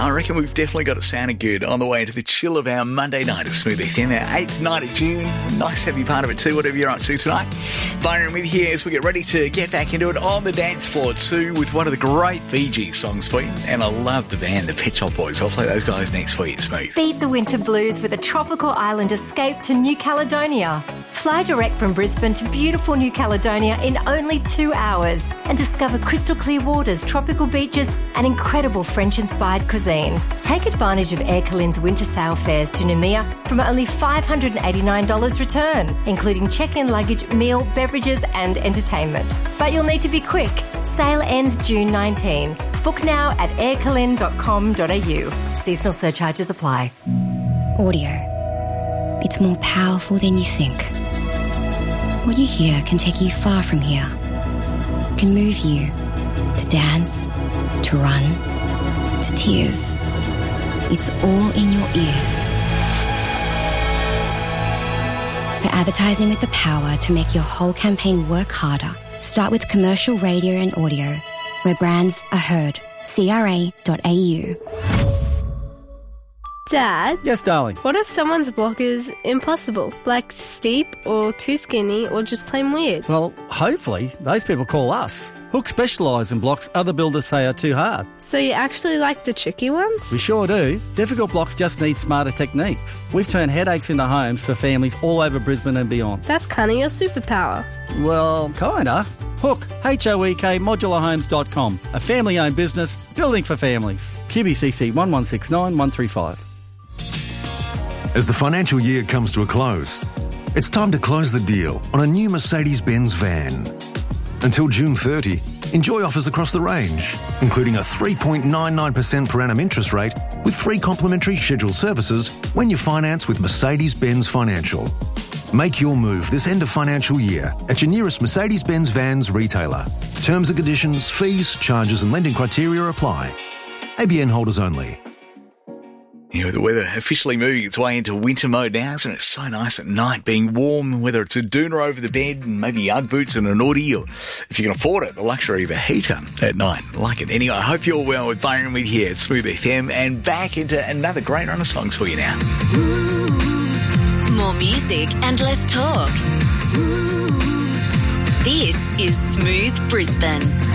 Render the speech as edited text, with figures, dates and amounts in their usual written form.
I reckon we've definitely got it sounding good on the way into the chill of our Monday night at Smooth FM, our 8th night of June. Nice to have you part of it too, whatever you're up to tonight. Byron with you here as we get ready to get back into it on the dance floor too with one of the great Fiji songs for you. And I love the band, the Pet Shop Boys. I'll play those guys next for you, Smooth. Beat the winter blues with a tropical island escape to New Caledonia. Fly direct from Brisbane to beautiful New Caledonia in only 2 hours and discover crystal clear waters, tropical beaches and incredible French-inspired cuisine. Take advantage of Air Calin's winter sail fares to Noumea from only $589 return, including check-in luggage, meal, beverages and entertainment. But you'll need to be quick. Sale ends June 19. Book now at aircalin.com.au. Seasonal surcharges apply. Audio. It's more powerful than you think. What you hear can take you far from here. It can move you to dance, to run, to tears. It's all in your ears. For advertising with the power to make your whole campaign work harder, start with commercial radio and audio, where brands are heard. CRA.au. Dad? Yes, darling. What if someone's block is impossible? Like steep or too skinny or just plain weird? Well, hopefully, those people call us. Hook specialise in blocks other builders say are too hard. So you actually like the tricky ones? We sure do. Difficult blocks just need smarter techniques. We've turned headaches into homes for families all over Brisbane and beyond. That's kinda your superpower. Well, kinda. Hook, H-O-E-K, modularhomes.com. A family-owned business, building for families. QBCC 1169 135. As the financial year comes to a close, it's time to close the deal on a new Mercedes-Benz van. Until June 30, enjoy offers across the range, including a 3.99% per annum interest rate with free complimentary scheduled services when you finance with Mercedes-Benz Financial. Make your move this end of financial year at your nearest Mercedes-Benz Vans retailer. Terms and conditions, fees, charges and lending criteria apply. ABN holders only. You know, the weather officially moving its way into winter mode now, isn't it? It's so nice at night, being warm, whether it's a doona over the bed and maybe Ugg boots and an Audi, or if you can afford it, the luxury of a heater at night. I like it. Anyway, I hope you're well with Byron with here at Smooth FM and back into another great run of songs for you now. More music and less talk. This is Smooth Brisbane.